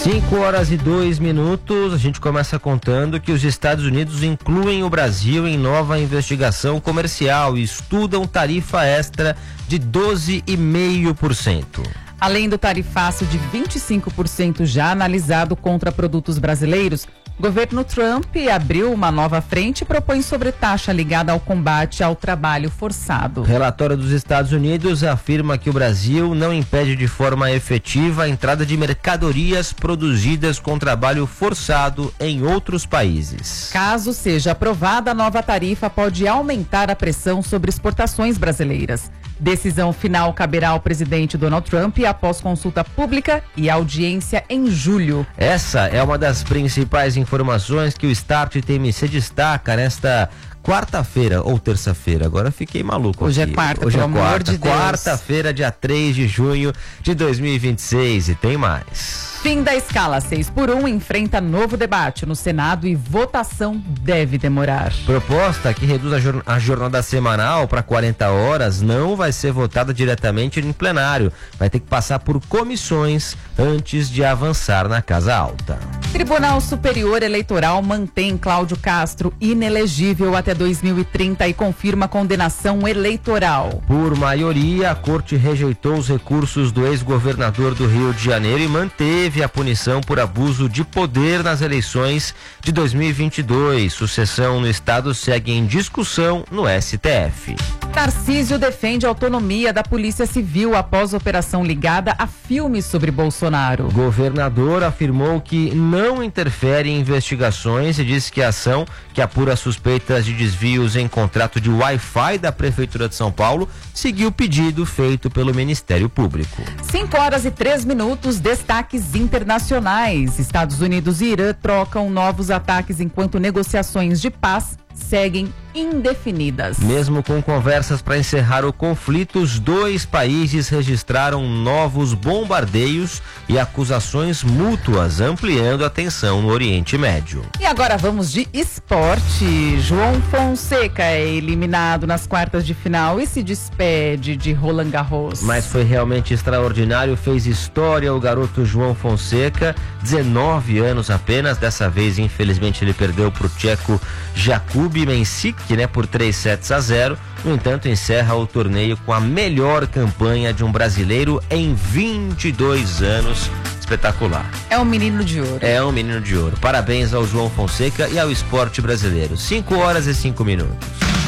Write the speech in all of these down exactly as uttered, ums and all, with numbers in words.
cinco horas e dois minutos, a gente começa contando que os Estados Unidos incluem o Brasil em nova investigação comercial e estudam tarifa extra de doze vírgula cinco por cento. Além do tarifaço de vinte e cinco por cento já analisado contra produtos brasileiros, o governo Trump abriu uma nova frente e propõe sobretaxa ligada ao combate ao trabalho forçado. O relatório dos Estados Unidos afirma que o Brasil não impede de forma efetiva a entrada de mercadorias produzidas com trabalho forçado em outros países. Caso seja aprovada, a nova tarifa pode aumentar a pressão sobre exportações brasileiras. Decisão final caberá ao presidente Donald Trump após consulta pública e audiência em julho. Essa é uma das principais informações que o Start T M C destaca nesta quarta-feira ou terça-feira, agora fiquei maluco. Hoje aqui. é quarta, Hoje pelo é quarta, amor de Deus. Quarta-feira, dia três de junho de dois mil e vinte e seis, e tem mais. Fim da escala seis por um enfrenta novo debate no Senado e votação deve demorar. Proposta que reduz a, jor- a jornada semanal para quarenta horas não vai ser votada diretamente em plenário. Vai ter que passar por comissões antes de avançar na Casa Alta. Tribunal Superior Eleitoral mantém Cláudio Castro inelegível até dois mil e trinta e confirma condenação eleitoral. Por maioria, a corte rejeitou os recursos do ex-governador do Rio de Janeiro e manteve a punição por abuso de poder nas eleições de dois mil e vinte e dois. Sucessão no estado segue em discussão no S T F. Tarcísio defende a autonomia da Polícia Civil após operação ligada a filmes sobre Bolsonaro. O governador afirmou que não interfere em investigações e disse que a ação, que apura suspeitas de desvios em contrato de Wi-Fi da Prefeitura de São Paulo, seguiu o pedido feito pelo Ministério Público. cinco horas e três minutos, destaques internacionais. Estados Unidos e Irã trocam novos ataques enquanto negociações de paz seguem indefinidas. Mesmo com conversas para encerrar o conflito, os dois países registraram novos bombardeios e acusações mútuas, ampliando a tensão no Oriente Médio. E agora vamos de esporte. João Fonseca é eliminado nas quartas de final e se despede de Roland Garros. Mas foi realmente extraordinário, fez história o garoto João Fonseca, dezenove anos apenas, dessa vez infelizmente ele perdeu para o tcheco Jakub Mensik, né, por três sets a zero. No entanto, encerra o torneio com a melhor campanha de um brasileiro em vinte e dois anos. Espetacular. É um menino de ouro. É um menino de ouro. Parabéns ao João Fonseca e ao esporte brasileiro. cinco horas e cinco minutos.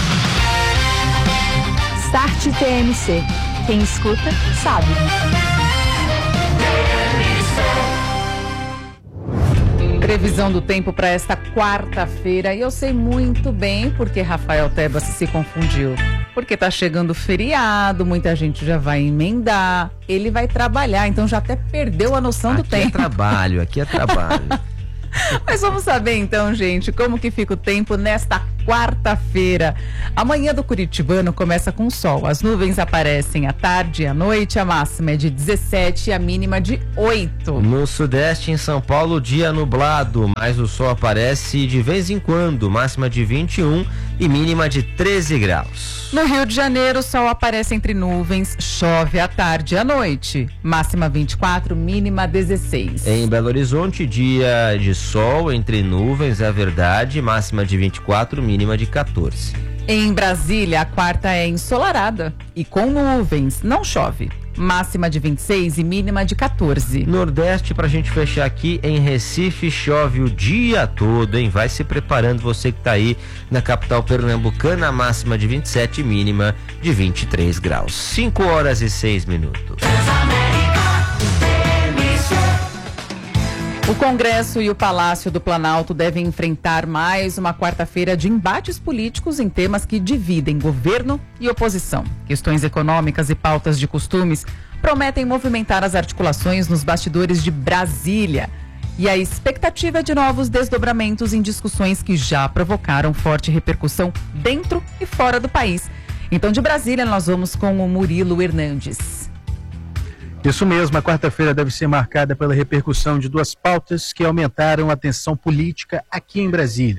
Start T M C. Quem escuta, sabe. Previsão do tempo para esta quarta-feira, e eu sei muito bem porque Rafael Tebas se confundiu. Porque tá chegando o feriado, muita gente já vai emendar, ele vai trabalhar, então já até perdeu a noção aqui do tempo. Aqui é trabalho, aqui é trabalho. Mas vamos saber então, gente, como que fica o tempo nesta quarta-feira. A manhã do curitibano começa com sol. As nuvens aparecem à tarde e à noite. A máxima é de dezessete e a mínima de oito. No sudeste, em São Paulo, dia nublado, mas o sol aparece de vez em quando. Máxima de vinte e um e mínima de treze graus. No Rio de Janeiro, o sol aparece entre nuvens, chove à tarde e à noite. Máxima vinte e quatro, mínima dezesseis. Em Belo Horizonte, dia de sol entre nuvens, é verdade. Máxima de vinte e quatro, mínima de quatorze. Em Brasília, a quarta é ensolarada e com nuvens, não chove. Máxima de vinte e seis e mínima de quatorze. Nordeste, pra gente fechar aqui, em Recife chove o dia todo, hein? Vai se preparando, você que tá aí na capital pernambucana, máxima de vinte e sete, mínima de vinte e três graus. cinco horas e seis minutos. O Congresso e o Palácio do Planalto devem enfrentar mais uma quarta-feira de embates políticos em temas que dividem governo e oposição. Questões econômicas e pautas de costumes prometem movimentar as articulações nos bastidores de Brasília. E a expectativa é de novos desdobramentos em discussões que já provocaram forte repercussão dentro e fora do país. Então, de Brasília, nós vamos com o Murilo Hernandes. Isso mesmo, a quarta-feira deve ser marcada pela repercussão de duas pautas que aumentaram a tensão política aqui em Brasília. De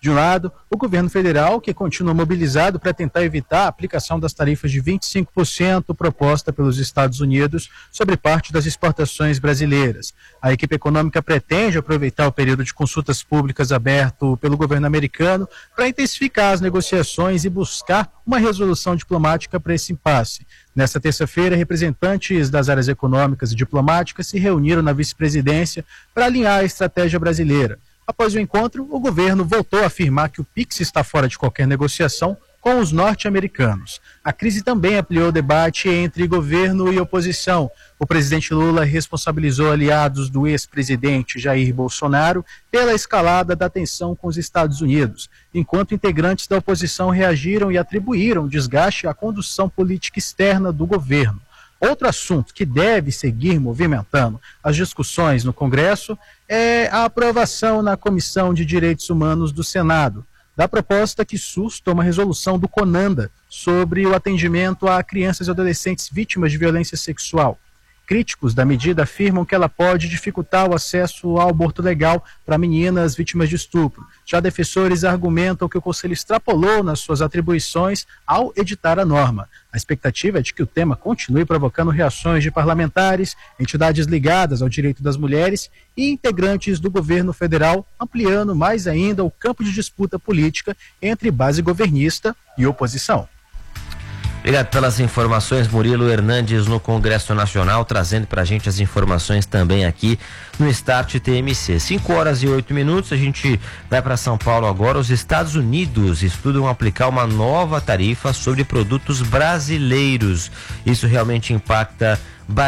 De um lado, o governo federal, que continua mobilizado para tentar evitar a aplicação das tarifas de vinte e cinco por cento proposta pelos Estados Unidos sobre parte das exportações brasileiras. A equipe econômica pretende aproveitar o período de consultas públicas aberto pelo governo americano para intensificar as negociações e buscar uma resolução diplomática para esse impasse. Nesta terça-feira, representantes das áreas econômicas e diplomáticas se reuniram na vice-presidência para alinhar a estratégia brasileira. Após o encontro, o governo voltou a afirmar que o Pix está fora de qualquer negociação com os norte-americanos. A crise também ampliou o debate entre governo e oposição. O presidente Lula responsabilizou aliados do ex-presidente Jair Bolsonaro pela escalada da tensão com os Estados Unidos, enquanto integrantes da oposição reagiram e atribuíram desgaste à condução política externa do governo. Outro assunto que deve seguir movimentando as discussões no Congresso é a aprovação na Comissão de Direitos Humanos do Senado da proposta que susta uma resolução do CONANDA sobre o atendimento a crianças e adolescentes vítimas de violência sexual. Críticos da medida afirmam que ela pode dificultar o acesso ao aborto legal para meninas vítimas de estupro. Já defensores argumentam que o Conselho extrapolou nas suas atribuições ao editar a norma. A expectativa é de que o tema continue provocando reações de parlamentares, entidades ligadas ao direito das mulheres e integrantes do governo federal, ampliando mais ainda o campo de disputa política entre base governista e oposição. Obrigado pelas informações, Murilo Hernandes, no Congresso Nacional, trazendo pra gente as informações também aqui no Start T M C. cinco horas e oito minutos, a gente vai para São Paulo agora. Os Estados Unidos estudam aplicar uma nova tarifa sobre produtos brasileiros. Isso realmente impacta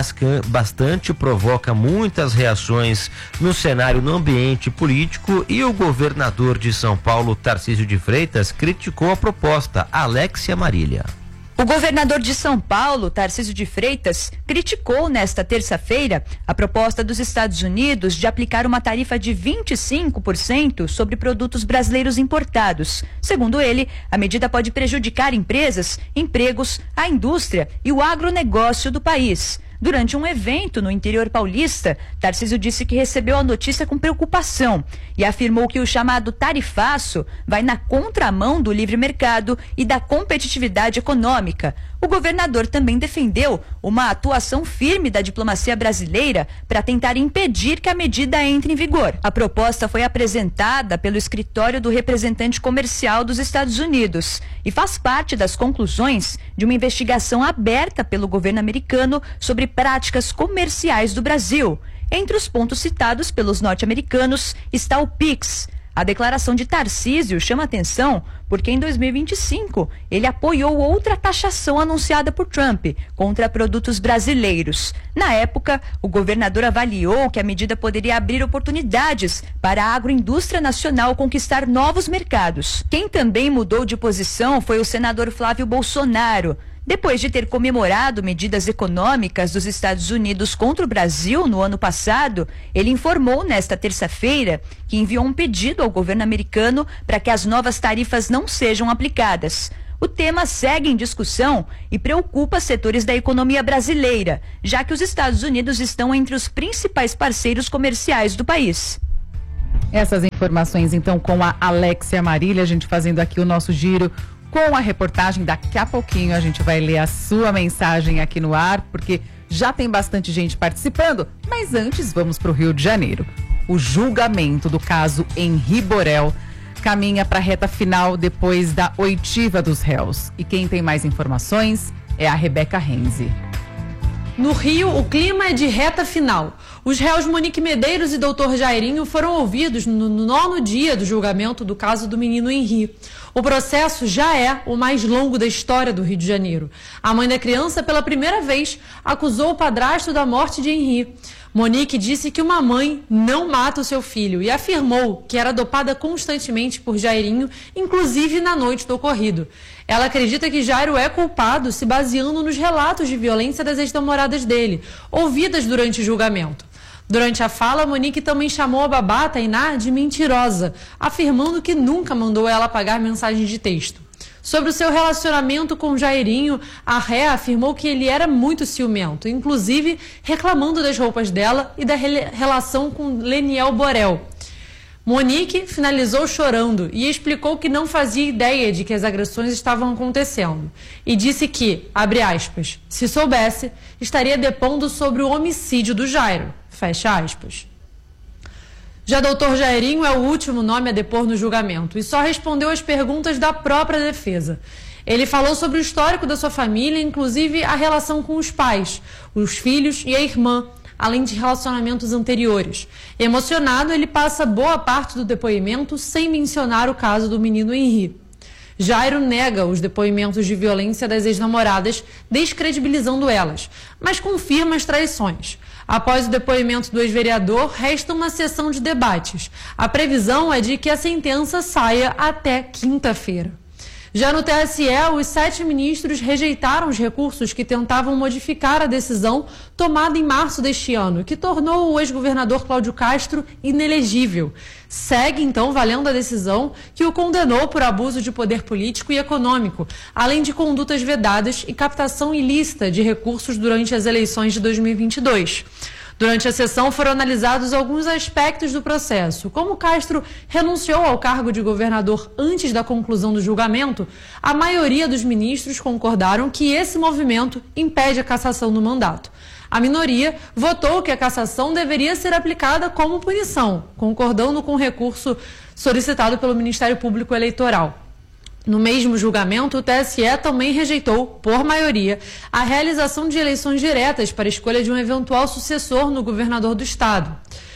bastante, provoca muitas reações no cenário, no ambiente político, e o governador de São Paulo, Tarcísio de Freitas, criticou a proposta. Alexia Marília. O governador de São Paulo, Tarcísio de Freitas, criticou nesta terça-feira a proposta dos Estados Unidos de aplicar uma tarifa de vinte e cinco por cento sobre produtos brasileiros importados. Segundo ele, a medida pode prejudicar empresas, empregos, a indústria e o agronegócio do país. Durante um evento no interior paulista, Tarcísio disse que recebeu a notícia com preocupação e afirmou que o chamado tarifaço vai na contramão do livre mercado e da competitividade econômica. O governador também defendeu uma atuação firme da diplomacia brasileira para tentar impedir que a medida entre em vigor. A proposta foi apresentada pelo escritório do representante comercial dos Estados Unidos e faz parte das conclusões de uma investigação aberta pelo governo americano sobre práticas comerciais do Brasil. Entre os pontos citados pelos norte-americanos está o Pix. A declaração de Tarcísio chama atenção porque em dois mil e vinte e cinco ele apoiou outra taxação anunciada por Trump contra produtos brasileiros. Na época, o governador avaliou que a medida poderia abrir oportunidades para a agroindústria nacional conquistar novos mercados. Quem também mudou de posição foi o senador Flávio Bolsonaro. Depois de ter comemorado medidas econômicas dos Estados Unidos contra o Brasil no ano passado, ele informou nesta terça-feira que enviou um pedido ao governo americano para que as novas tarifas não sejam aplicadas. O tema segue em discussão e preocupa setores da economia brasileira, já que os Estados Unidos estão entre os principais parceiros comerciais do país. Essas informações, então, com a Alexia Marília, a gente fazendo aqui o nosso giro com a reportagem. Daqui a pouquinho a gente vai ler a sua mensagem aqui no ar, porque já tem bastante gente participando. Mas antes, vamos para o Rio de Janeiro. O julgamento do caso Henri Borel caminha para a reta final depois da oitiva dos réus. E quem tem mais informações é a Rebeca Renzi. No Rio, o clima é de reta final. Os réus Monique Medeiros e doutor Jairinho foram ouvidos no nono dia do julgamento do caso do menino Henri. O processo já é o mais longo da história do Rio de Janeiro. A mãe da criança, pela primeira vez, acusou o padrasto da morte de Henri. Monique disse que uma mãe não mata o seu filho e afirmou que era dopada constantemente por Jairinho, inclusive na noite do ocorrido. Ela acredita que Jairo é culpado se baseando nos relatos de violência das ex-namoradas dele, ouvidas durante o julgamento. Durante a fala, Monique também chamou a babá, Tainá, de mentirosa, afirmando que nunca mandou ela apagar mensagens de texto. Sobre o seu relacionamento com Jairinho, a ré afirmou que ele era muito ciumento, inclusive reclamando das roupas dela e da relação com Leniel Borel. Monique finalizou chorando e explicou que não fazia ideia de que as agressões estavam acontecendo e disse que, abre aspas, se soubesse, estaria depondo sobre o homicídio do Jairo, fecha aspas. Já doutor Jairinho é o último nome a depor no julgamento e só respondeu às perguntas da própria defesa. Ele falou sobre o histórico da sua família, inclusive a relação com os pais, os filhos e a irmã, além de relacionamentos anteriores. Emocionado, ele passa boa parte do depoimento sem mencionar o caso do menino Henri. Jairo nega os depoimentos de violência das ex-namoradas, descredibilizando elas, mas confirma as traições. Após o depoimento do ex-vereador, resta uma sessão de debates. A previsão é de que a sentença saia até quinta-feira. Já no T S E, os sete ministros rejeitaram os recursos que tentavam modificar a decisão tomada em março deste ano, que tornou o ex-governador Cláudio Castro inelegível. Segue, então, valendo a decisão que o condenou por abuso de poder político e econômico, além de condutas vedadas e captação ilícita de recursos durante as eleições de dois mil e vinte e dois. Durante a sessão foram analisados alguns aspectos do processo. Como Castro renunciou ao cargo de governador antes da conclusão do julgamento, a maioria dos ministros concordaram que esse movimento impede a cassação do mandato. A minoria votou que a cassação deveria ser aplicada como punição, concordando com o recurso solicitado pelo Ministério Público Eleitoral. No mesmo julgamento, o T S E também rejeitou, por maioria, a realização de eleições diretas para a escolha de um eventual sucessor no governador do estado.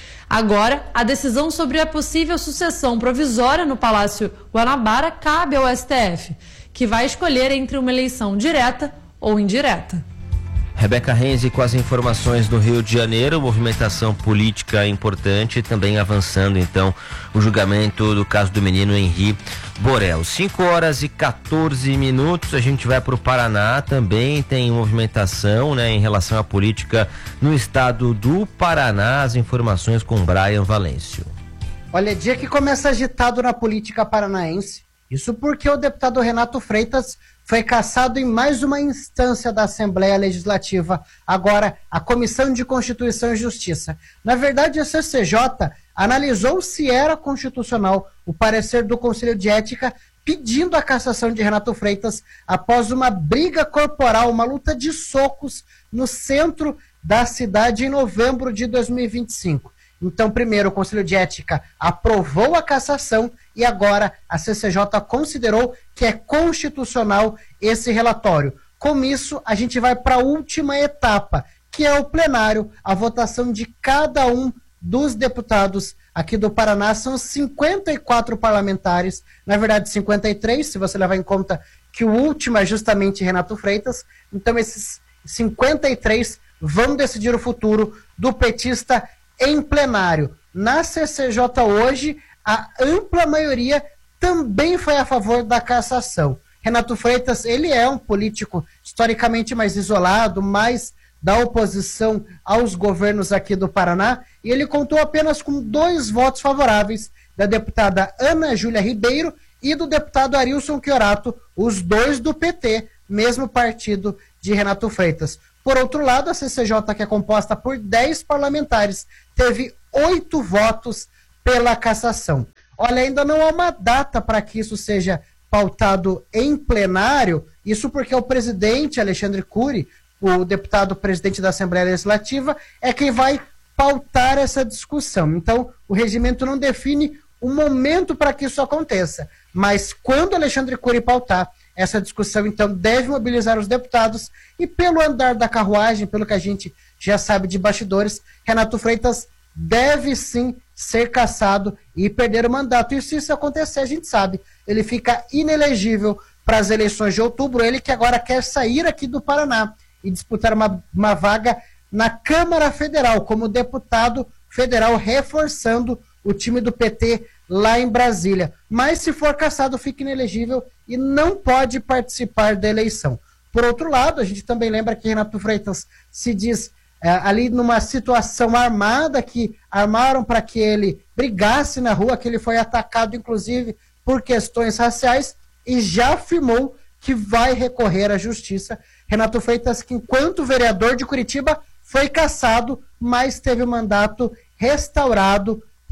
Agora, a decisão sobre a possível sucessão provisória no Palácio Guanabara cabe ao S T F, que vai escolher entre uma eleição direta ou indireta. Rebeca Renzi com as informações do Rio de Janeiro, movimentação política importante, também avançando então o julgamento do caso do menino Henri Borel. cinco horas e quatorze minutos, a gente vai para o Paraná, também tem movimentação, né, em relação à política no estado do Paraná. As informações com Brian Valêncio. Olha, dia que começa agitado na política paranaense, isso porque o deputado Renato Freitas foi cassado em mais uma instância da Assembleia Legislativa, agora a Comissão de Constituição e Justiça. Na verdade, a C C J analisou se era constitucional o parecer do Conselho de Ética pedindo a cassação de Renato Freitas após uma briga corporal, uma luta de socos no centro da cidade em novembro de dois mil e vinte e cinco. Então, primeiro, o Conselho de Ética aprovou a cassação e agora a C C J considerou que é constitucional esse relatório. Com isso, a gente vai para a última etapa, que é o plenário, a votação de cada um dos deputados aqui do Paraná. São cinquenta e quatro parlamentares, na verdade cinquenta e três, se você levar em conta que o último é justamente Renato Freitas. Então, esses cinquenta e três vão decidir o futuro do petista em plenário. Na C C J hoje, a ampla maioria também foi a favor da cassação. Renato Freitas, ele é um político historicamente mais isolado, mais da oposição aos governos aqui do Paraná, e ele contou apenas com dois votos favoráveis, da deputada Ana Júlia Ribeiro e do deputado Arilson Chiorato, os dois do P T, mesmo partido de Renato Freitas. Por outro lado, a C C J, que é composta por dez parlamentares, teve oito votos pela cassação. Olha, ainda não há uma data para que isso seja pautado em plenário, isso porque o presidente Alexandre Cury, o deputado presidente da Assembleia Legislativa, é quem vai pautar essa discussão. Então, o regimento não define o momento para que isso aconteça, mas quando Alexandre Cury pautar essa discussão, então, deve mobilizar os deputados e, pelo andar da carruagem, pelo que a gente já sabe de bastidores, Renato Freitas deve sim ser cassado e perder o mandato. E se isso acontecer, a gente sabe, ele fica inelegível para as eleições de outubro, ele que agora quer sair aqui do Paraná e disputar uma, uma vaga na Câmara Federal, como deputado federal, reforçando o time do P T lá em Brasília. Mas se for cassado, fica inelegível e não pode participar da eleição. Por outro lado, a gente também lembra que Renato Freitas se diz é, ali numa situação armada, que armaram para que ele brigasse na rua, que ele foi atacado inclusive por questões raciais, e já afirmou que vai recorrer à justiça. Renato Freitas, que enquanto vereador de Curitiba foi cassado, mas teve o mandato restaurado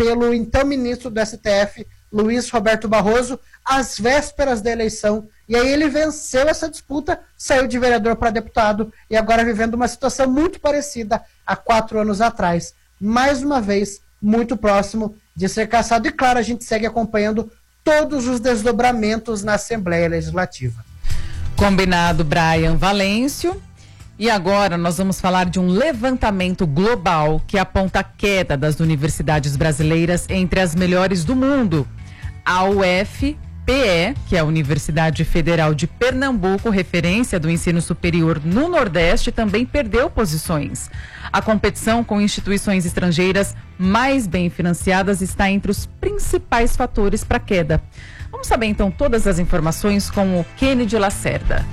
pelo então ministro do S T F, Luiz Roberto Barroso, às vésperas da eleição. E aí ele venceu essa disputa, saiu de vereador para deputado e agora vivendo uma situação muito parecida há quatro anos atrás. Mais uma vez, muito próximo de ser cassado. E claro, a gente segue acompanhando todos os desdobramentos na Assembleia Legislativa. Combinado, Brian Valêncio. E agora nós vamos falar de um levantamento global que aponta a queda das universidades brasileiras entre as melhores do mundo. A U F P E, que é a Universidade Federal de Pernambuco, referência do ensino superior no Nordeste, também perdeu posições. A competição com instituições estrangeiras mais bem financiadas está entre os principais fatores para a queda. Vamos saber então todas as informações com o Kennedy Lacerda.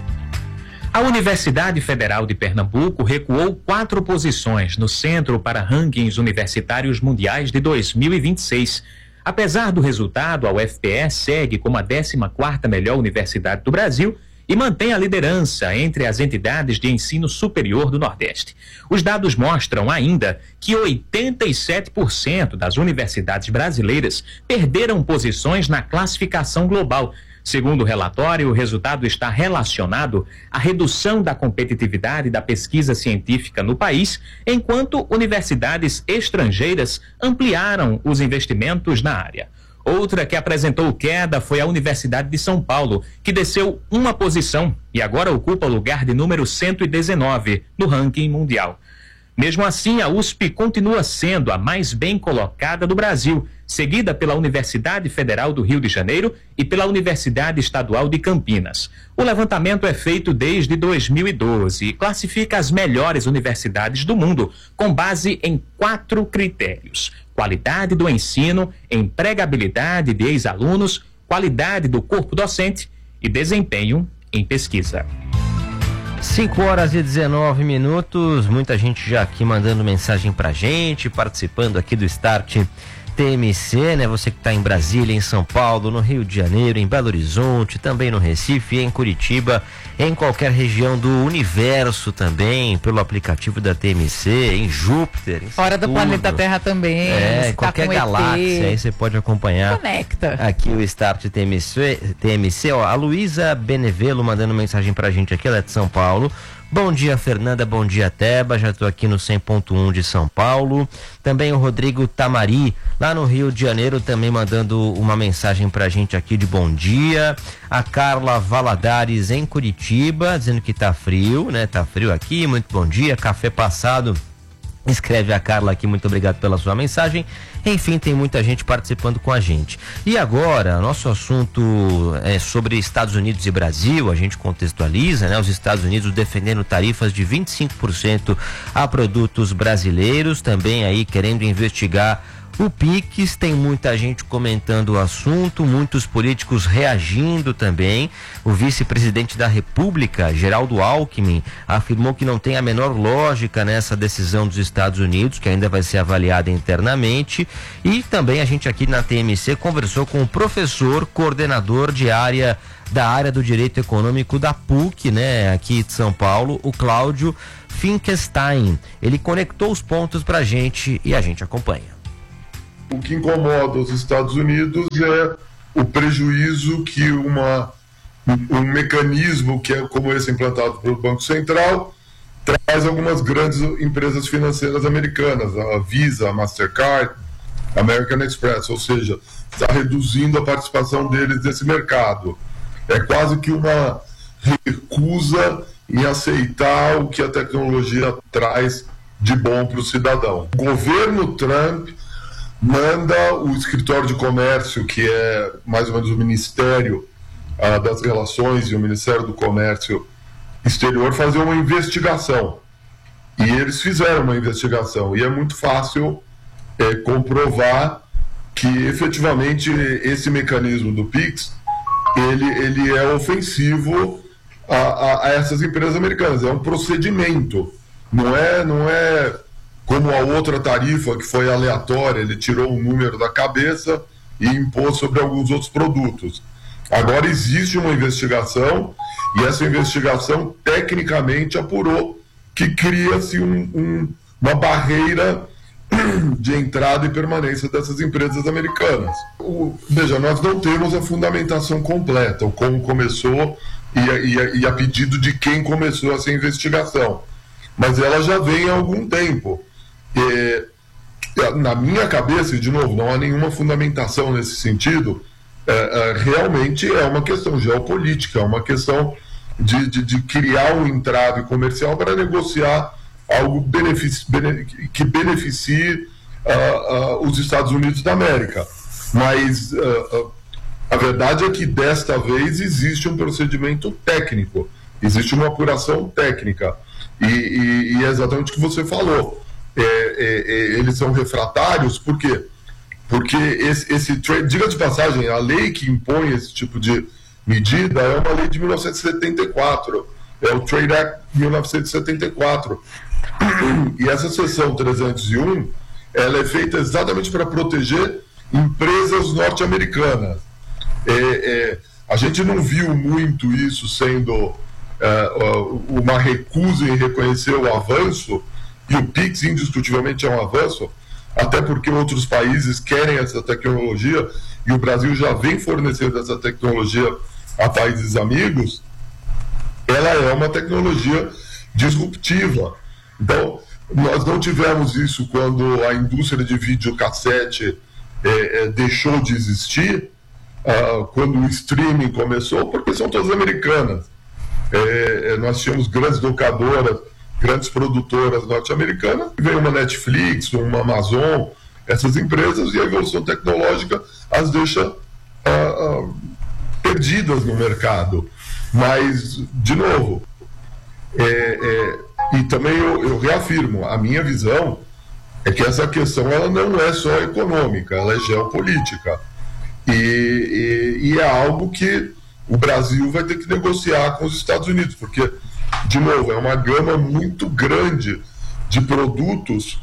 A Universidade Federal de Pernambuco recuou quatro posições no Centro para Rankings Universitários Mundiais de dois mil e vinte e seis. Apesar do resultado, a U F P E segue como a décima quarta melhor universidade do Brasil e mantém a liderança entre as entidades de ensino superior do Nordeste. Os dados mostram ainda que oitenta e sete por cento das universidades brasileiras perderam posições na classificação global. Segundo o relatório, o resultado está relacionado à redução da competitividade da pesquisa científica no país, enquanto universidades estrangeiras ampliaram os investimentos na área. Outra que apresentou queda foi a Universidade de São Paulo, que desceu uma posição e agora ocupa o lugar de número cento e dezenove no ranking mundial. Mesmo assim, a U S P continua sendo a mais bem colocada do Brasil, seguida pela Universidade Federal do Rio de Janeiro e pela Universidade Estadual de Campinas. O levantamento é feito desde dois mil e doze e classifica as melhores universidades do mundo com base em quatro critérios: qualidade do ensino, empregabilidade de ex-alunos, qualidade do corpo docente e desempenho em pesquisa. cinco horas e dezenove minutos, muita gente já aqui mandando mensagem pra gente, participando aqui do Start T M C, né? Você que está em Brasília, em São Paulo, no Rio de Janeiro, em Belo Horizonte, também no Recife, em Curitiba, em qualquer região do universo também, pelo aplicativo da T M C, em Júpiter, em fora do planeta Terra também. É, em qualquer tá galáxia, aí você pode acompanhar. Conecta. Aqui o Start T M C, T M C, ó, a Luísa Benevelo mandando mensagem pra gente aqui, ela é de São Paulo. Bom dia, Fernanda, bom dia, Teba, já estou aqui no cem ponto um de São Paulo. Também o Rodrigo Tamari, lá no Rio de Janeiro, também mandando uma mensagem pra gente aqui de bom dia. A Carla Valadares em Curitiba, dizendo que tá frio, né? Tá frio aqui, muito bom dia, café passado. Escreve a Carla aqui, muito obrigado pela sua mensagem. Enfim, tem muita gente participando com a gente. E agora, nosso assunto é sobre Estados Unidos e Brasil. A gente contextualiza, né? Os Estados Unidos defendendo tarifas de vinte e cinco por cento a produtos brasileiros, também aí querendo investigar o Pix. Tem muita gente comentando o assunto, muitos políticos reagindo também. O vice-presidente da República, Geraldo Alckmin, afirmou que não tem a menor lógica nessa decisão dos Estados Unidos, que ainda vai ser avaliada internamente. E também a gente aqui na T M C conversou com o professor, coordenador de área da área do Direito Econômico da P U C, né, aqui de São Paulo, o Cláudio Finkelstein. Ele conectou os pontos pra gente e a gente acompanha. O que incomoda os Estados Unidos é o prejuízo que uma, um mecanismo que é como esse implantado pelo Banco Central traz algumas grandes empresas financeiras americanas, a Visa, a Mastercard, a American Express, ou seja, está reduzindo a participação deles nesse mercado. É quase que uma recusa em aceitar o que a tecnologia traz de bom para o cidadão. O governo Trump manda o escritório de comércio, que é mais ou menos o Ministério ah, das Relações e o Ministério do Comércio Exterior, fazer uma investigação. E eles fizeram uma investigação, e é muito fácil é, comprovar que efetivamente esse mecanismo do Pix ele, ele é ofensivo a, a, a essas empresas americanas. É um procedimento, não é, não é como a outra tarifa que foi aleatória, ele tirou um número da cabeça e impôs sobre alguns outros produtos. Agora existe uma investigação e essa investigação tecnicamente apurou que cria-se um, um, uma barreira de entrada e permanência dessas empresas americanas. O, veja, nós não temos a fundamentação completa, o como começou e a, e, a, e a pedido de quem começou essa investigação, mas ela já vem há algum tempo. E, na minha cabeça, e de novo, não há nenhuma fundamentação nesse sentido, é, é, realmente é uma questão geopolítica, é uma questão de, de, de criar um entrave comercial para negociar algo benefici, bene, que beneficie uh, uh, os Estados Unidos da América. Mas uh, uh, a verdade é que desta vez existe um procedimento técnico, existe uma apuração técnica, e, e, e é exatamente o que você falou. É, é, é, eles são refratários, por quê? Porque esse, esse trade, diga de passagem, a lei que impõe esse tipo de medida é uma lei de mil novecentos e setenta e quatro, é o Trade Act de mil novecentos e setenta e quatro, e essa seção trezentos e um, ela é feita exatamente para proteger empresas norte-americanas. É, é, a gente não viu muito isso sendo é, uma recusa em reconhecer o avanço, e o Pix indiscutivelmente é um avanço, até porque outros países querem essa tecnologia, e o Brasil já vem fornecendo essa tecnologia a países amigos. Ela é uma tecnologia disruptiva. Então, nós não tivemos isso quando a indústria de videocassete é, é, deixou de existir, uh, quando o streaming começou, porque são todas americanas. É, é, nós tínhamos grandes locadoras, grandes produtoras norte-americanas, veio uma Netflix, uma Amazon, essas empresas, e a evolução tecnológica as deixa uh, uh, perdidas no mercado. Mas, de novo, é, é, e também eu, eu reafirmo, a minha visão é que essa questão ela não é só econômica, ela é geopolítica. E, e, e é algo que o Brasil vai ter que negociar com os Estados Unidos, porque, de novo, é uma gama muito grande de produtos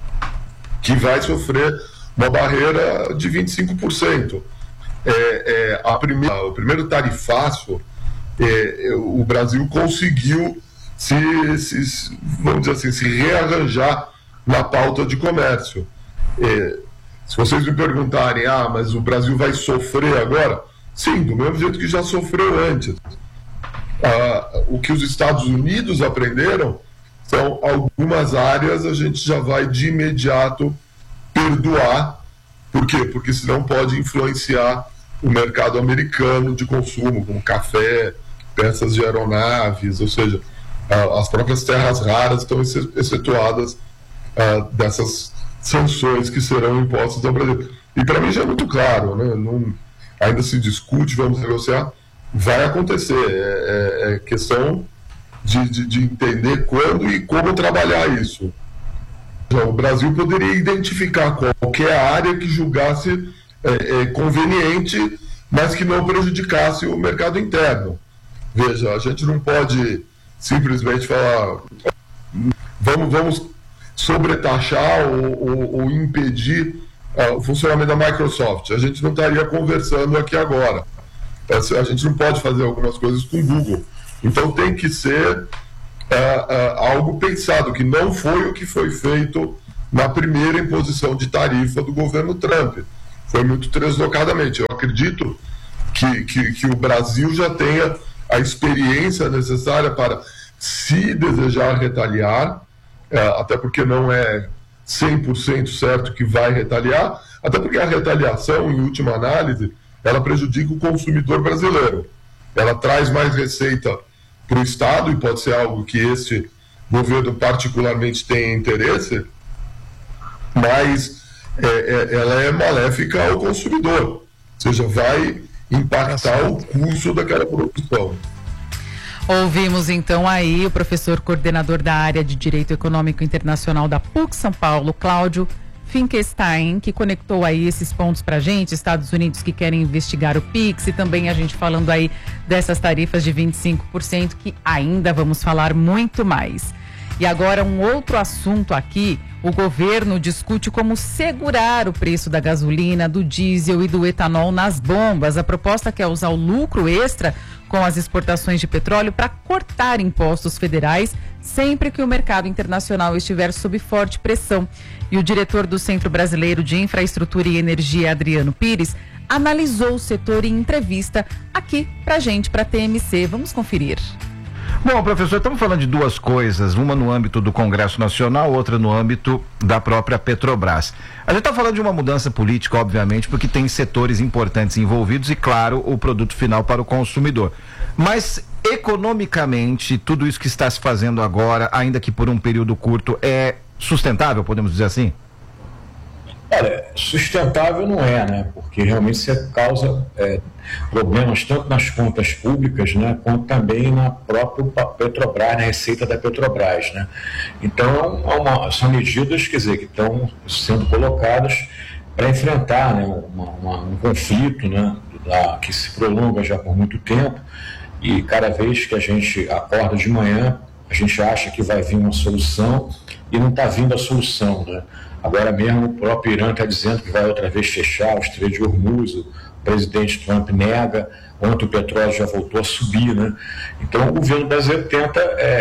que vai sofrer uma barreira de vinte e cinco por cento. É, é, a primeira, o primeiro tarifaço, é, o Brasil conseguiu se, se, vamos dizer assim, se rearranjar na pauta de comércio. É, se vocês me perguntarem, ah, mas o Brasil vai sofrer agora? Sim, do mesmo jeito que já sofreu antes. Ah, o que os Estados Unidos aprenderam são algumas áreas a gente já vai de imediato perdoar. Por quê? Porque senão pode influenciar o mercado americano de consumo, como café, peças de aeronaves, ou seja, ah, as próprias terras raras estão excetuadas ah, dessas sanções que serão impostas ao Brasil. E para mim já é muito claro, né? Não, ainda se discute, vamos negociar, vai acontecer. É, é, é questão de, de, de entender quando e como trabalhar isso. Então, o Brasil poderia identificar qualquer área que julgasse é, é, conveniente, mas que não prejudicasse o mercado interno. Veja, a gente não pode simplesmente falar vamos, vamos sobretaxar ou, ou, ou impedir uh, o funcionamento da Microsoft. A gente não estaria conversando aqui agora. A gente não pode fazer algumas coisas com o Google. Então tem que ser uh, uh, algo pensado, que não foi o que foi feito na primeira imposição de tarifa do governo Trump. Foi muito deslocadamente. Eu acredito que, que, que o Brasil já tenha a experiência necessária para, se desejar retaliar, uh, até porque não é cem por cento certo que vai retaliar, até porque a retaliação, em última análise, ela prejudica o consumidor brasileiro. Ela traz mais receita para o Estado, e pode ser algo que este governo particularmente tenha interesse, mas é, é, ela é maléfica ao consumidor, ou seja, vai impactar o custo daquela produção. Ouvimos então aí o professor coordenador da área de Direito Econômico Internacional da P U C São Paulo, Cláudio Finkelstein, que conectou aí esses pontos pra gente, Estados Unidos que querem investigar o Pix, e também a gente falando aí dessas tarifas de vinte e cinco por cento, que ainda vamos falar muito mais. E agora um outro assunto aqui, o governo discute como segurar o preço da gasolina, do diesel e do etanol nas bombas. A proposta quer usar o lucro extra com as exportações de petróleo para cortar impostos federais sempre que o mercado internacional estiver sob forte pressão. E o diretor do Centro Brasileiro de Infraestrutura e Energia, Adriano Pires, analisou o setor em entrevista aqui pra gente, pra T M C. Vamos conferir. Bom, professor, estamos falando de duas coisas, uma no âmbito do Congresso Nacional, outra no âmbito da própria Petrobras. A gente está falando de uma mudança política, obviamente, porque tem setores importantes envolvidos e, claro, o produto final para o consumidor. Mas, economicamente, tudo isso que está se fazendo agora, ainda que por um período curto, é sustentável, podemos dizer assim? Olha, sustentável não é, né? Porque realmente você causa é, problemas tanto nas contas públicas, né, quanto também na própria Petrobras, na receita da Petrobras, né? Então, é uma, são medidas, quer dizer, que estão sendo colocadas para enfrentar, né, uma, uma, um conflito, né, lá, que se prolonga já por muito tempo, e cada vez que a gente acorda de manhã, a gente acha que vai vir uma solução e não está vindo a solução, né? Agora mesmo o próprio Irã está dizendo que vai outra vez fechar o Estreito de Hormuz, o presidente Trump nega, ontem o petróleo já voltou a subir, né? Então o governo brasileiro tenta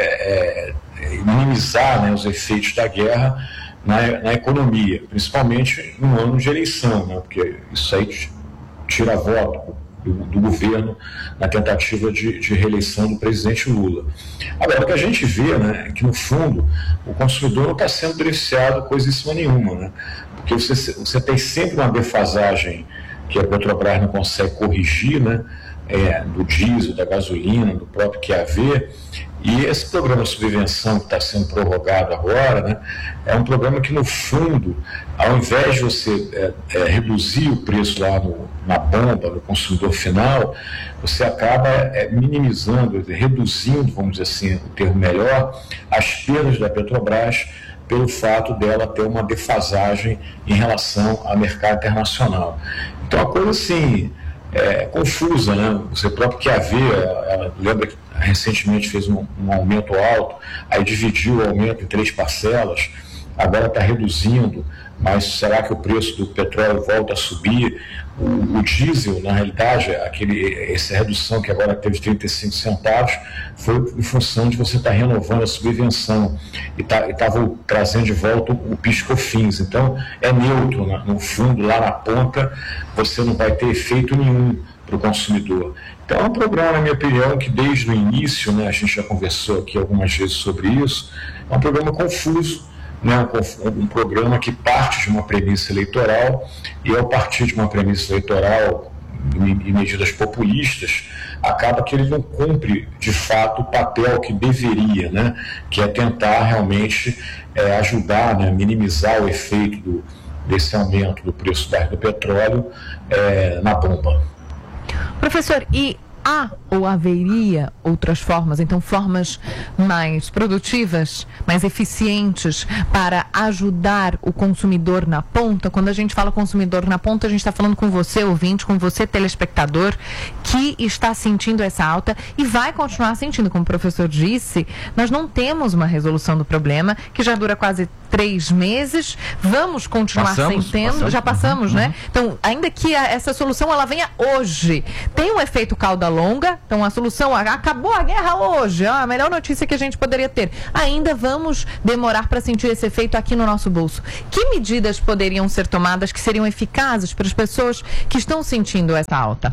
é, é, minimizar, né, os efeitos da guerra na, na economia, principalmente no ano de eleição, né? Porque isso aí tira voto do, do governo na tentativa de, de reeleição do presidente Lula. Agora, o que a gente vê, né, é que, no fundo, o consumidor não está sendo beneficiado coisíssima nenhuma, né? Porque você, você tem sempre uma defasagem que a Petrobras não consegue corrigir, né, é, do diesel, da gasolina, do próprio Q A V, e esse programa de subvenção que está sendo prorrogado agora, né, é um programa que, no fundo, ao invés de você é, é, reduzir o preço lá no, na bomba, no consumidor final, você acaba é, minimizando, reduzindo, vamos dizer assim, o termo melhor, as perdas da Petrobras pelo fato dela ter uma defasagem em relação ao mercado internacional. Então, a coisa assim, é confusa, né? Você próprio quer ver, ela lembra que recentemente fez um, um aumento alto, aí dividiu o aumento em três parcelas, agora está reduzindo, mas será que o preço do petróleo volta a subir? O, o diesel, na realidade, aquele, essa redução que agora teve trinta e cinco centavos, foi em função de você estar tá renovando a subvenção e tá, estava trazendo de volta o PIS/COFINS. Então, é neutro, né? No fundo, lá na ponta, você não vai ter efeito nenhum para o consumidor. Então, é um programa, na minha opinião, que desde o início, né, a gente já conversou aqui algumas vezes sobre isso, é um programa confuso, né, um, um programa que parte de uma premissa eleitoral, e ao partir de uma premissa eleitoral e, e medidas populistas, acaba que ele não cumpre, de fato, o papel que deveria, né, que é tentar realmente é, ajudar, né, minimizar o efeito do, desse aumento do preço do petróleo é, na bomba. Professor, e há ou haveria outras formas, então formas mais produtivas, mais eficientes para ajudar o consumidor na ponta? Quando a gente fala consumidor na ponta, a gente está falando com você, ouvinte, com você, telespectador, que está sentindo essa alta e vai continuar sentindo. Como o professor disse, nós não temos uma resolução do problema, que já dura quase três meses, vamos continuar passamos, sentindo, passamos. já passamos, uhum. né? Então, ainda que a, essa solução ela venha hoje, tem um efeito cauda longa, então a solução, acabou a guerra hoje, a melhor notícia que a gente poderia ter. Ainda vamos demorar para sentir esse efeito aqui no nosso bolso. Que medidas poderiam ser tomadas que seriam eficazes para as pessoas que estão sentindo essa alta?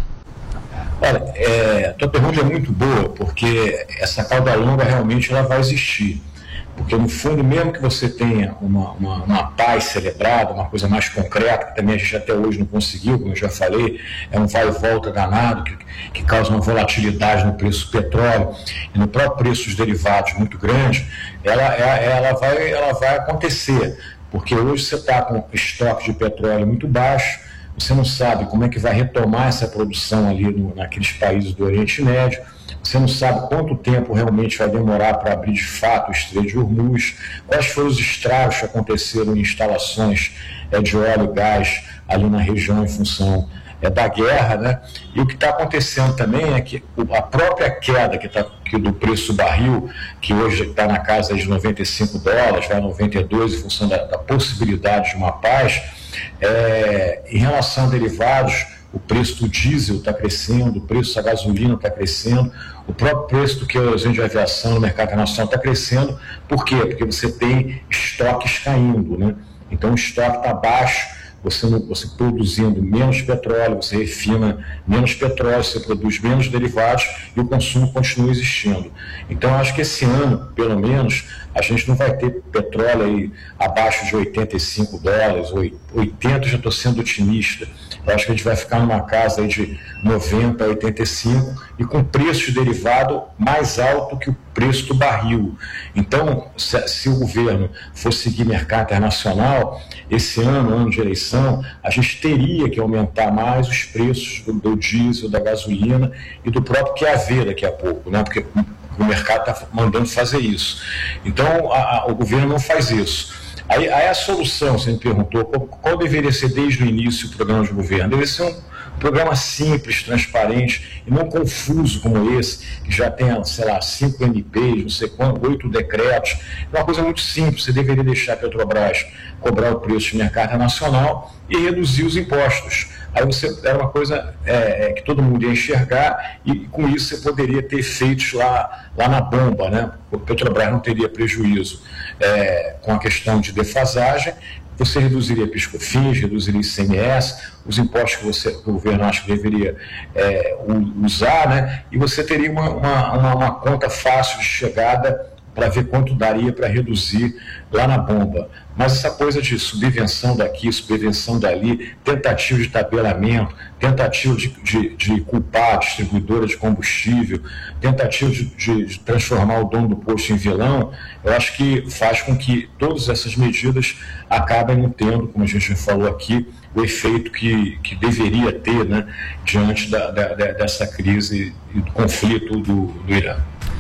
Olha, é, a tua pergunta é muito boa, porque essa cauda longa realmente ela vai existir. Porque, no fundo, mesmo que você tenha uma, uma, uma paz celebrada, uma coisa mais concreta, que também a gente até hoje não conseguiu, como eu já falei, é um vai e volta danado, que, que causa uma volatilidade no preço do petróleo e no próprio preço dos derivados muito grande, ela, ela, vai, ela vai acontecer. Porque hoje você está com estoque de petróleo muito baixo, você não sabe como é que vai retomar essa produção ali no, naqueles países do Oriente Médio, você não sabe quanto tempo realmente vai demorar para abrir de fato o Estreito de Hormuz, quais foram os estragos que aconteceram em instalações é, de óleo e gás ali na região em função é, da guerra, né? E o que está acontecendo também é que a própria queda que tá, que do preço do barril, que hoje está na casa de noventa e cinco dólares, vai a noventa e dois em função da, da possibilidade de uma paz, é, em relação a derivados, o preço do diesel está crescendo, o preço da gasolina está crescendo, o próprio preço do querosene de aviação no mercado internacional está crescendo. Por quê? Porque você tem estoques caindo, né? Então o estoque está baixo. Você, você produzindo menos petróleo, você refina menos petróleo, você produz menos derivados e o consumo continua existindo. Então, acho que esse ano, pelo menos, a gente não vai ter petróleo aí abaixo de oitenta e cinco dólares, oitenta, já estou sendo otimista. Eu acho que a gente vai ficar numa casa aí de noventa, oitenta e cinco e com preço de derivado mais alto que o preço do barril. Então, se, se o governo for seguir mercado internacional, esse ano, ano de eleição, a gente teria que aumentar mais os preços do, do diesel, da gasolina e do próprio Q A V daqui a pouco, né? Porque o mercado está mandando fazer isso. Então, a, a, o governo não faz isso. Aí, aí a solução, você me perguntou, qual, qual deveria ser desde o início o programa de governo? Deveria ser um programa simples, transparente e não confuso como esse, que já tem, sei lá, cinco M Ps, não sei quanto, oito decretos. É uma coisa muito simples. Você deveria deixar a Petrobras cobrar o preço de mercado nacional e reduzir os impostos. Aí você era uma coisa é, é, que todo mundo ia enxergar e com isso você poderia ter efeitos lá, lá na bomba, né? O Petrobras não teria prejuízo é, com a questão de defasagem. Você reduziria PIS/COFINS, reduziria I C M S, os impostos que, você, que o governo acha que deveria é, usar, né? E você teria uma, uma, uma, uma conta fácil de chegada para ver quanto daria para reduzir lá na bomba. Mas essa coisa de subvenção daqui, subvenção dali, tentativa de tabelamento, tentativa de, de, de culpar a distribuidora de combustível, tentativa de, de, de transformar o dono do posto em vilão, eu acho que faz com que todas essas medidas acabem não tendo, como a gente já falou aqui, o efeito que, que deveria ter, né, diante da, da, dessa crise e do conflito do, do Irã.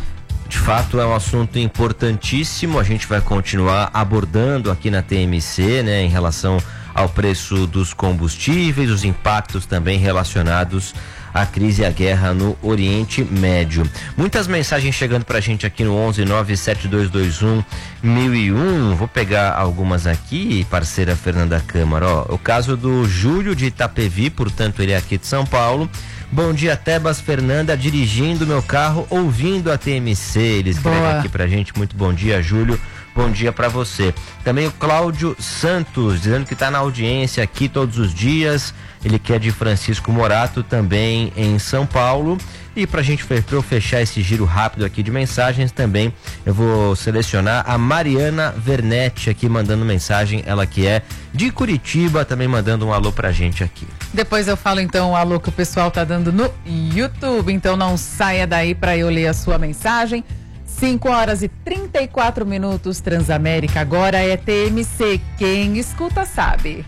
De fato, é um assunto importantíssimo. A gente vai continuar abordando aqui na T M C, né, em relação ao preço dos combustíveis, os impactos também relacionados à crise e à guerra no Oriente Médio. Muitas mensagens chegando pra gente aqui no onze nove sete dois dois um mil e um. Vou pegar algumas aqui, parceira Fernanda Câmara. Ó, o caso do Júlio de Itapevi, portanto ele é aqui de São Paulo. Bom dia, Tebas, Fernanda, dirigindo meu carro, ouvindo a T M C. Ele escreve aqui pra gente. Muito bom dia, Júlio. Bom dia pra você. Também o Cláudio Santos, dizendo que tá na audiência aqui todos os dias. Ele que é de Francisco Morato, também em São Paulo. E pra gente pra eu fechar esse giro rápido aqui de mensagens também, eu vou selecionar a Mariana Vernetti aqui mandando mensagem, ela que é de Curitiba, também mandando um alô pra gente aqui. Depois eu falo então o alô que o pessoal tá dando no YouTube, então não saia daí pra eu ler a sua mensagem. cinco horas e trinta e quatro minutos, Transamérica agora é T M C, quem escuta sabe.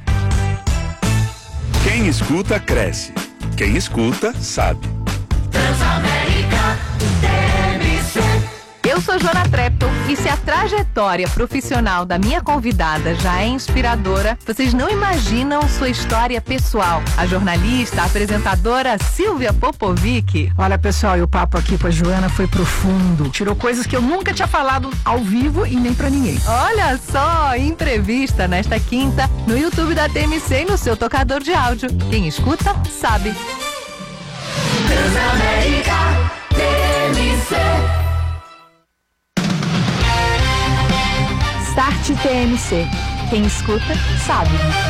Quem escuta cresce, quem escuta sabe. Transamérica T M C. Eu sou Joana Trepton e se a trajetória profissional da minha convidada já é inspiradora, vocês não imaginam sua história pessoal. A jornalista, a apresentadora Silvia Popovic. Olha, pessoal, e o papo aqui com a Joana foi profundo. Tirou coisas que eu nunca tinha falado ao vivo e nem pra ninguém. Olha só, entrevista nesta quinta no YouTube da T M C e no seu tocador de áudio. Quem escuta, sabe. Transamérica T M C. Start T M C. Quem escuta, sabe.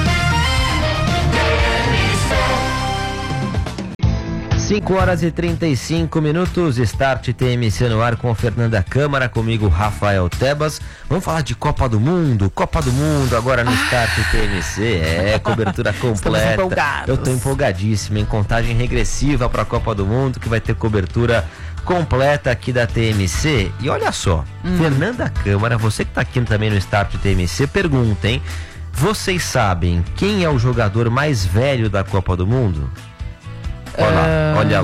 cinco horas e trinta e cinco minutos, Start T M C no ar com Fernanda Câmara, comigo Rafael Tebas. Vamos falar de Copa do Mundo, Copa do Mundo agora no Start T M C. É, cobertura completa. Eu tô empolgadíssimo, em contagem regressiva para a Copa do Mundo, que vai ter cobertura completa aqui da T M C. E olha só, hum. Fernanda Câmara, você que tá aqui também no Start T M C, pergunta, hein? Vocês sabem quem é o jogador mais velho da Copa do Mundo? Olha lá, olha lá.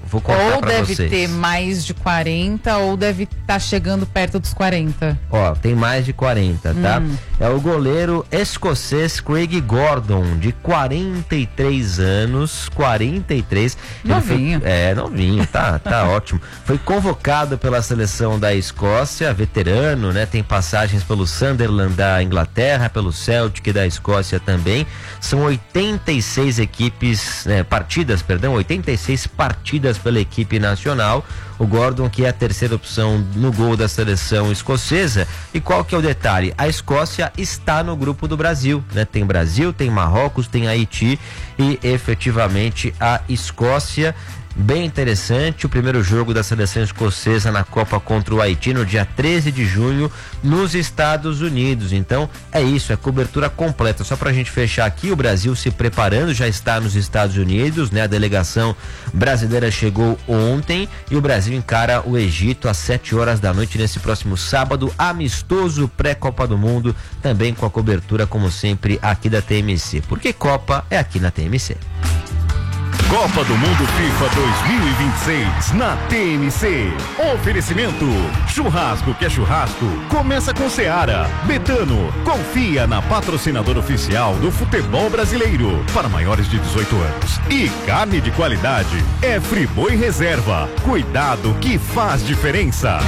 Vou contar ou pra deve vocês. ter mais de quarenta ou deve estar tá chegando perto dos quarenta. Ó, tem mais de quarenta, tá? Hum. É o goleiro escocês Craig Gordon, de quarenta e três anos, quarenta e três. Novinho. Foi, é, novinho, tá, tá ótimo. Foi convocado pela seleção da Escócia, veterano, né? Tem passagens pelo Sunderland da Inglaterra, pelo Celtic da Escócia também. São oitenta e seis equipes, né, partidas, perdão, oitenta e seis partidas pela equipe nacional. O Gordon, que é a terceira opção no gol da seleção escocesa. E qual que é o detalhe? A Escócia está no grupo do Brasil, né? Tem Brasil, tem Marrocos, tem Haiti e efetivamente a Escócia. Bem interessante, o primeiro jogo da seleção escocesa na Copa contra o Haiti no dia treze de junho nos Estados Unidos. Então é isso, é cobertura completa. Só pra gente fechar aqui, o Brasil se preparando, já está nos Estados Unidos, né? A delegação brasileira chegou ontem e o Brasil encara o Egito às sete horas da noite nesse próximo sábado, amistoso pré-Copa do Mundo, também com a cobertura, como sempre, aqui da T M C. Porque Copa é aqui na T M C. Copa do Mundo FIFA dois mil e vinte e seis na T M C. Oferecimento: churrasco que é churrasco, começa com Seara. Betano, confia na patrocinadora oficial do futebol brasileiro para maiores de dezoito anos. E carne de qualidade é Friboi Reserva. Cuidado que faz diferença.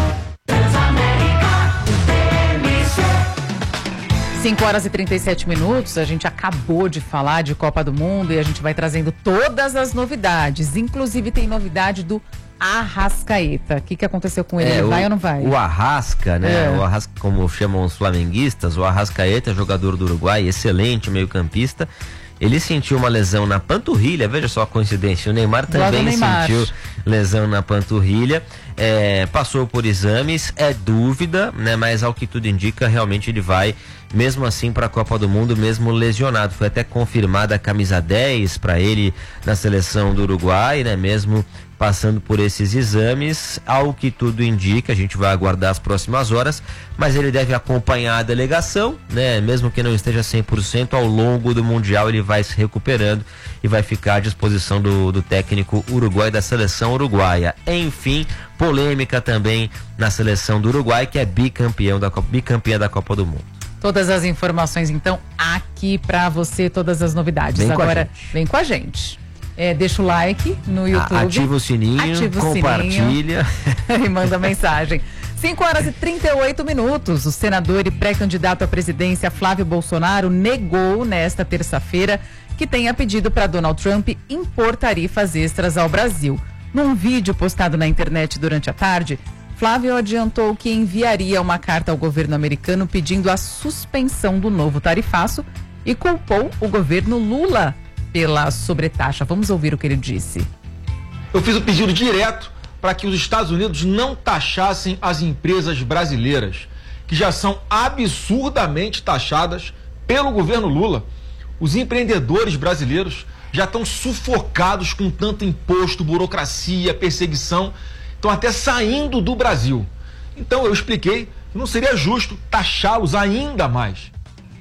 cinco horas e trinta e sete minutos, a gente acabou de falar de Copa do Mundo e a gente vai trazendo todas as novidades. Inclusive tem novidade do Arrascaeta. O que, que aconteceu com ele? É, ele o, vai ou não vai? O Arrasca, né? É. O Arrasca, como chamam os flamenguistas, o Arrascaeta, jogador do Uruguai, excelente meio-campista. Ele sentiu uma lesão na panturrilha, veja só a coincidência, o Neymar também Neymar. sentiu lesão na panturrilha, é, passou por exames, é dúvida, né? Mas ao que tudo indica, realmente ele vai, mesmo assim, para a Copa do Mundo, mesmo lesionado. Foi até confirmada a camisa dez para ele na seleção do Uruguai, né? Mesmo passando por esses exames, ao que tudo indica, a gente vai aguardar as próximas horas, mas ele deve acompanhar a delegação, né? Mesmo que não esteja cem por cento, ao longo do Mundial ele vai se recuperando e vai ficar à disposição do, do técnico uruguai, da seleção uruguaia. Enfim, polêmica também na seleção do Uruguai, que é bicampeão da, bicampeã da Copa do Mundo. Todas as informações, então, aqui pra você, todas as novidades. Vem com a Agora, gente. vem com a gente. É, deixa o like no YouTube. Ativa o sininho, Ativa o compartilha. sininho e manda mensagem. cinco horas e trinta e oito minutos. O senador e pré-candidato à presidência Flávio Bolsonaro negou nesta terça-feira que tenha pedido para Donald Trump impor tarifas extras ao Brasil. Num vídeo postado na internet durante a tarde, Flávio adiantou que enviaria uma carta ao governo americano pedindo a suspensão do novo tarifaço e culpou o governo Lula pela sobretaxa. Vamos ouvir o que ele disse. Eu fiz o pedido direto para que os Estados Unidos não taxassem as empresas brasileiras, que já são absurdamente taxadas pelo governo Lula. Os empreendedores brasileiros já estão sufocados com tanto imposto, burocracia, perseguição, estão até saindo do Brasil. Então eu expliquei que não seria justo taxá-los ainda mais.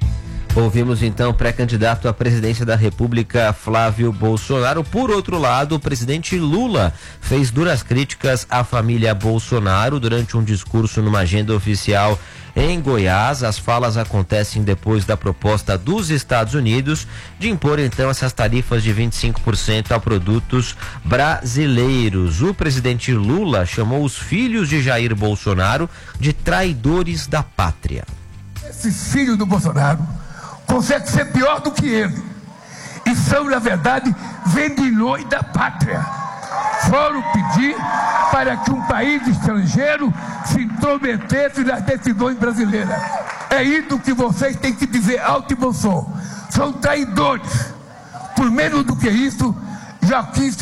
Ouvimos então o pré-candidato à presidência da República, Flávio Bolsonaro. Por outro lado, o presidente Lula fez duras críticas à família Bolsonaro durante um discurso numa agenda oficial em Goiás. As falas acontecem depois da proposta dos Estados Unidos de impor então essas tarifas de vinte e cinco por cento a produtos brasileiros. O presidente Lula chamou os filhos de Jair Bolsonaro de traidores da pátria. Esses filhos do Bolsonaro consegue ser pior do que ele. E são, na verdade, vendilhões da pátria. Foram pedir para que um país estrangeiro se intrometesse nas decisões brasileiras. É isso que vocês têm que dizer alto e bom som. São traidores. Por menos do que isso, já quis